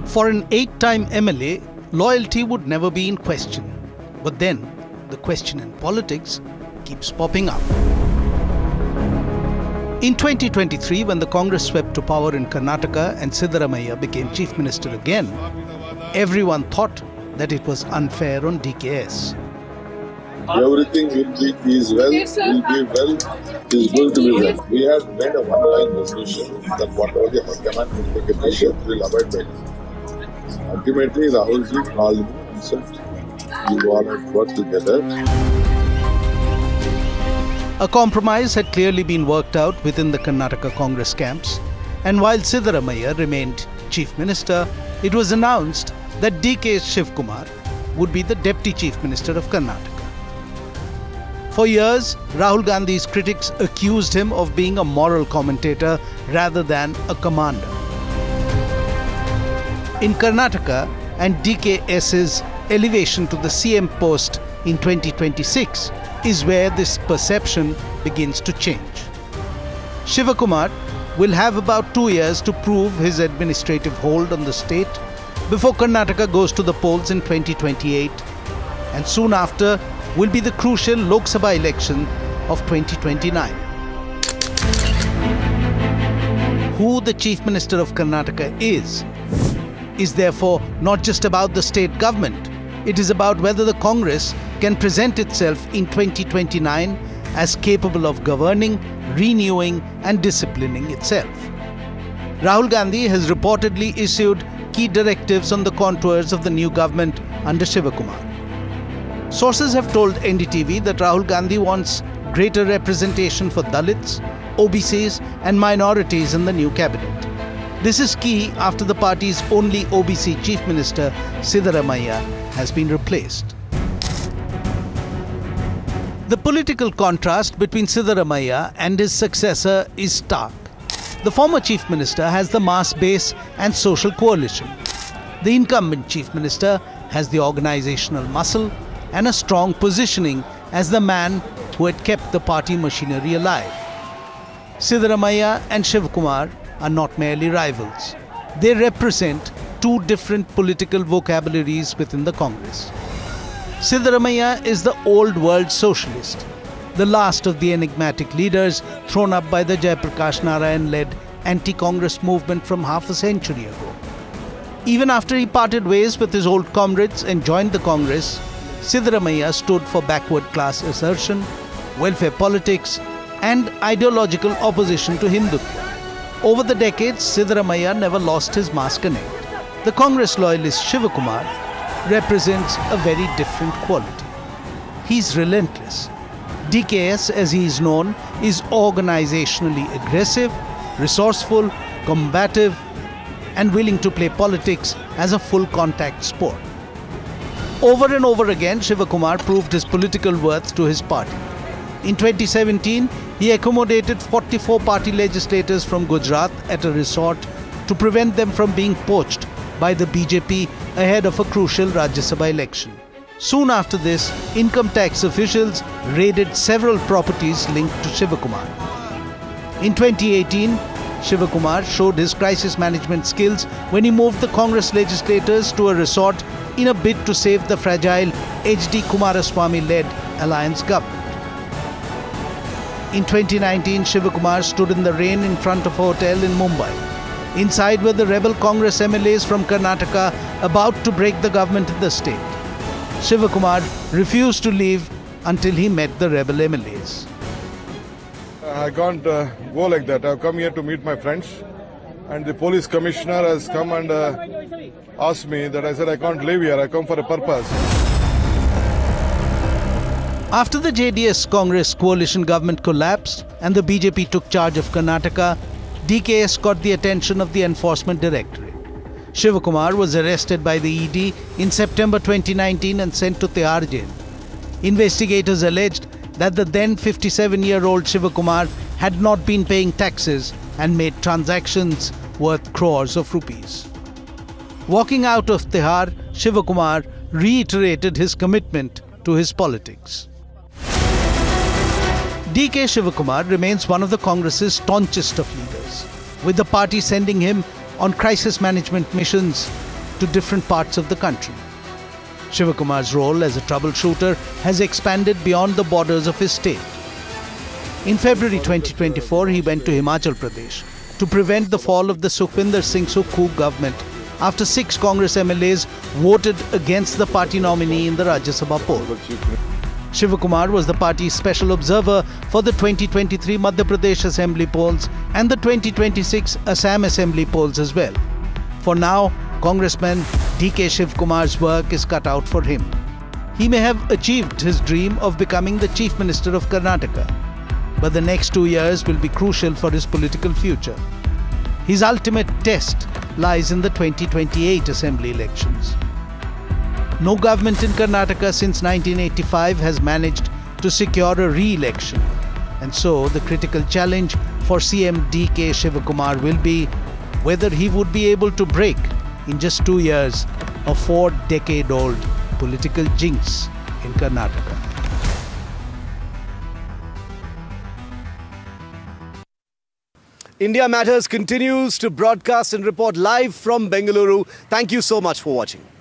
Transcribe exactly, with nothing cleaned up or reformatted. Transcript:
For an eight-time M L A, loyalty would never be in question. But then, the question in politics keeps popping up. In twenty twenty-three, when the Congress swept to power in Karnataka and Siddaramaiah became Chief Minister again, everyone thought that it was unfair on D K S. Everything will be is well, will be well, is going to be well. We have made a one-line resolution that whatever the High Command will take a decision, we will abide by it. Ultimately, Rahulji called me and said, "You all have worked together." A compromise had clearly been worked out within the Karnataka Congress camps, and while Siddaramaiah remained Chief Minister, it was announced that D K Shivakumar would be the Deputy Chief Minister of Karnataka. For years, Rahul Gandhi's critics accused him of being a moral commentator rather than a commander. In Karnataka and D K S's elevation to the C M post in twenty twenty-six is where this perception begins to change. Shivakumar will have about two years to prove his administrative hold on the state before Karnataka goes to the polls in twenty twenty-eight, and soon after will be the crucial Lok Sabha election of twenty twenty-nine. Who the Chief Minister of Karnataka is, is therefore not just about the state government. It is about whether the Congress can present itself in twenty twenty-nine as capable of governing, renewing and disciplining itself. Rahul Gandhi has reportedly issued key directives on the contours of the new government under Shivakumar. Sources have told N D T V that Rahul Gandhi wants greater representation for Dalits, O B Cs and minorities in the new cabinet. This is key after the party's only O B C Chief Minister, Siddaramaiah, has been replaced. The political contrast between Siddaramaiah and his successor is stark. The former Chief Minister has the mass base and social coalition. The incumbent Chief Minister has the organizational muscle and a strong positioning as the man who had kept the party machinery alive. Siddaramaiah and Shivakumar are not merely rivals. They represent two different political vocabularies within the Congress. Siddaramaiah is the old world socialist, the last of the enigmatic leaders thrown up by the Jayaprakash Narayan-led anti-Congress movement from half a century ago. Even after he parted ways with his old comrades and joined the Congress, Siddaramaiah stood for backward class assertion, welfare politics and ideological opposition to Hindutva. Over the decades, Siddaramaiah never lost his mass connect. The Congress loyalist Shivakumar represents a very different quality. He's relentless. D K S, as he is known, is organizationally aggressive, resourceful, combative and willing to play politics as a full contact sport. Over and over again, Shivakumar proved his political worth to his party. In twenty seventeen, he accommodated forty-four party legislators from Gujarat at a resort to prevent them from being poached by the B J P ahead of a crucial Rajya Sabha election. Soon after this, income tax officials raided several properties linked to Shivakumar. In twenty eighteen, Shivakumar showed his crisis management skills when he moved the Congress legislators to a resort in a bid to save the fragile H D Kumaraswamy-led alliance government. In twenty nineteen, Shivakumar stood in the rain in front of a hotel in Mumbai. Inside were the rebel Congress M L As from Karnataka about to break the government in the state. Shivakumar refused to leave until he met the rebel M L As. I can't uh, go like that. I've come here to meet my friends, and the police commissioner has come and uh, asked me that. I said I can't live here. I come for a purpose. After the J D S-Congress coalition government collapsed and the B J P took charge of Karnataka, D K S got the attention of the Enforcement Directorate. Shivakumar was arrested by the E D in September twenty nineteen and sent to Tihar jail. Investigators alleged that the then fifty-seven-year-old Shivakumar had not been paying taxes and made transactions worth crores of rupees. Walking out of Tihar, Shivakumar reiterated his commitment to his politics. D K Shivakumar remains one of the Congress's staunchest of leaders, with the party sending him on crisis management missions to different parts of the country. Shivakumar's role as a troubleshooter has expanded beyond the borders of his state. In February twenty twenty-four, he went to Himachal Pradesh to prevent the fall of the Sukhwinder Singh Sukhu government after six Congress M L As voted against the party nominee in the Rajya Sabha poll. Shivakumar was the party's special observer for the twenty twenty-three Madhya Pradesh Assembly polls and the twenty twenty-six Assam Assembly polls as well. For now, Congressman D K Shivakumar's work is cut out for him. He may have achieved his dream of becoming the Chief Minister of Karnataka, but the next two years will be crucial for his political future. His ultimate test lies in the twenty twenty-eight Assembly elections. No government in Karnataka since nineteen eighty-five has managed to secure a re-election, and so the critical challenge for C M D K Shivakumar will be whether he would be able to break, in just two years, a four-decade-old political jinx in Karnataka. India Matters continues to broadcast and report live from Bengaluru. Thank you so much for watching.